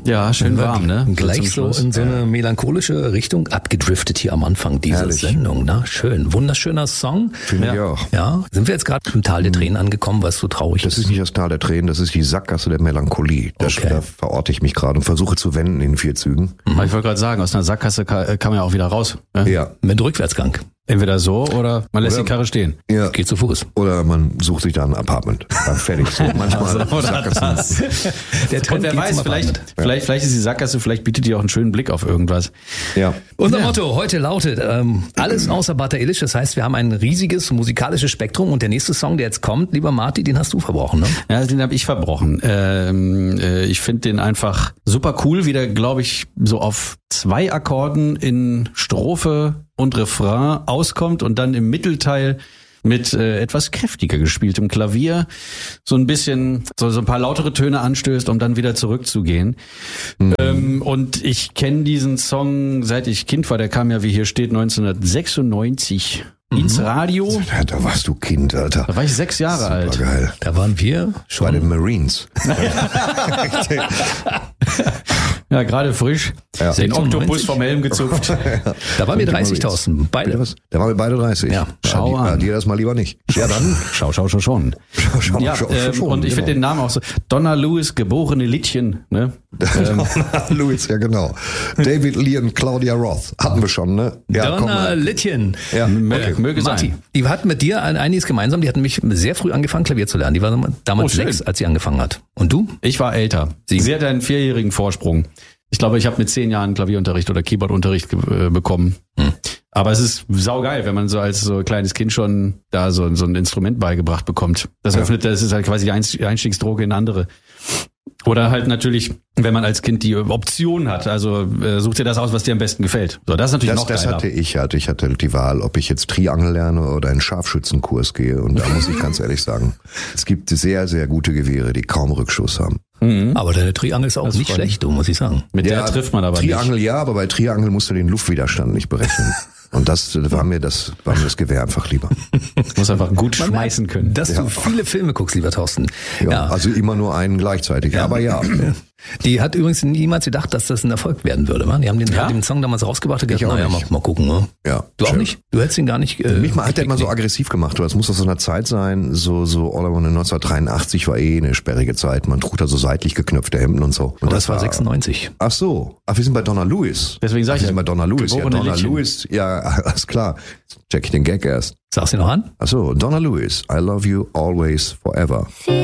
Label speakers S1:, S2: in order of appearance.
S1: Ja, schön warm, ne?
S2: Gleich so in so eine melancholische Richtung abgedriftet hier am Anfang dieser Sendung. Na, schön. Wunderschöner Song.
S3: Finde ich auch.
S2: Ja. Sind wir jetzt gerade im Tal der Tränen angekommen, was so traurig ist?
S3: Das ist nicht das Tal der Tränen, das ist die Sackgasse der Melancholie. Da verorte ich mich gerade und versuche zu wenden in 4 Zügen.
S1: Ich wollte gerade sagen, aus einer Sackgasse kann man ja auch wieder raus. Ne?
S3: Ja.
S2: Mit Rückwärtsgang.
S1: Entweder so oder man lässt die Karre stehen.
S3: Ja.
S2: Geht zu Fuß.
S3: Oder man sucht sich da ein Apartment. Dann fertig. So. Manchmal Sackgassen.
S2: Der Trend
S1: Und wer weiß, vielleicht ist die Sackgasse, vielleicht bietet die auch einen schönen Blick auf irgendwas.
S3: Ja.
S2: Unser Motto heute lautet, alles außer Bata Illich. Das heißt, wir haben ein riesiges musikalisches Spektrum und der nächste Song, der jetzt kommt, lieber Marty, den hast du verbrochen, ne?
S1: Ja, den habe ich verbrochen. Ich finde den einfach super cool, wie der, glaube ich, so auf 2 Akkorden in Strophe und Refrain auskommt und dann im Mittelteil mit etwas kräftiger gespieltem Klavier so ein bisschen, so ein paar lautere Töne anstößt, um dann wieder zurückzugehen. Und ich kenne diesen Song, seit ich Kind war, der kam ja, wie hier steht, 1996 ins Radio.
S3: Da warst du Kind, Alter.
S1: Da war ich 6 Jahre alt.
S3: Geil.
S2: Da waren wir schon
S3: Bei den Marines.
S1: Ja, gerade frisch.
S3: Ja.
S1: Den Oktopus vom Helm gezupft.
S2: Da waren wir 30.000, beide.
S3: Da waren wir beide 30.
S2: Ja,
S1: schau an.
S3: Dir das mal lieber nicht. Ja, dann.
S1: Schon. Ja,
S3: schon,
S1: und ich finde den Namen auch so. Donna Lewis, geborene Littchen. Ne?
S3: Lewis, ja genau. David Lee und Claudia Roth. Hatten wir schon, ne? Ja,
S2: Donna Littchen.
S3: Ja, okay.
S1: Möge
S2: Marty,
S1: sein.
S2: die hat mit dir einiges gemeinsam. Die hat nämlich sehr früh angefangen, Klavier zu lernen. Die war damals 6, als sie angefangen hat. Und du?
S1: Ich war älter. Sie hat einen 4-jährigen Vorsprung. Ich glaube, ich habe mit 10 Jahren Klavierunterricht oder Keyboardunterricht bekommen. Aber es ist saugeil, wenn man so als so kleines Kind schon da so ein Instrument beigebracht bekommt. Das ist halt quasi die Einstiegsdroge in andere. Oder halt natürlich, wenn man als Kind die Option hat, also such dir das aus, was dir am besten gefällt. So, das ist natürlich noch geiler.
S3: Das ich hatte die Wahl, ob ich jetzt Triangel lerne oder einen Scharfschützenkurs gehe. Und da muss ich ganz ehrlich sagen, es gibt sehr, sehr gute Gewehre, die kaum Rückschuss haben.
S2: Aber deine Triangel ist auch nicht schlecht, muss ich sagen.
S1: Mit der trifft man aber
S3: Triangel
S1: nicht.
S3: Ja, aber bei Triangel musst du den Luftwiderstand nicht berechnen. Und das war mir das Gewehr einfach lieber.
S1: Muss einfach gut schmeißen können.
S2: Dass du viele Filme guckst, lieber Thorsten.
S3: Ja, also immer nur einen gleichzeitig. Ja. Aber ja.
S2: Die hat übrigens niemals gedacht, dass das ein Erfolg werden würde. Man. Die haben den Song damals rausgebracht und gesagt, naja, mal gucken. Ne?
S3: Ja,
S2: du auch nicht? Du hättest ihn gar nicht...
S3: Mich hat der immer so aggressiv gemacht. Das muss aus so einer Zeit sein, so All I Want 1983 war eine sperrige Zeit. Man trug da so seitlich geknöpfte Hemden und so. Und
S2: das war 96.
S3: Ach so. Ach, wir sind bei Donna Lewis.
S1: Deswegen sag ich
S3: wir sind bei Donna Lewis. Ja, Donna
S1: Littchen.
S3: Lewis, ja, alles klar. Check ich den Gag erst.
S2: Sagst du noch an?
S3: Ach so, Donna Lewis. I love you always forever.